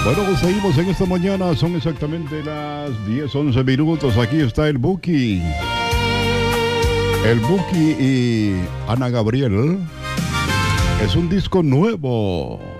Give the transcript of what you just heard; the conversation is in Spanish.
Bueno, seguimos en esta mañana, son exactamente las 10:11 minutos. Aquí está el Buki. El Buki y Ana Gabriel. Es un disco nuevo.